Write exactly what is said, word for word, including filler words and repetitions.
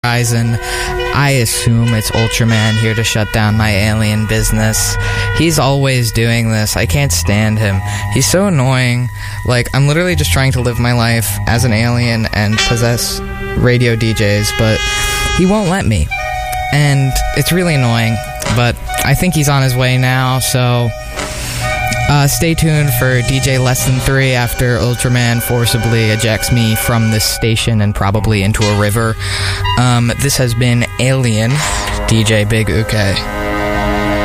Horizon. I assume it's Ultraman here to shut down my alien business. He's always doing this. I can't stand him. He's so annoying. Like, I'm literally just trying to live my life as an alien and possess radio D Js, but he won't let me. And it's really annoying, but I think he's on his way now, so uh, stay tuned for D J Less Than Three after Ultraman forcibly ejects me from this station and probably into a river. Um, this has been Alien, D J Big Uke.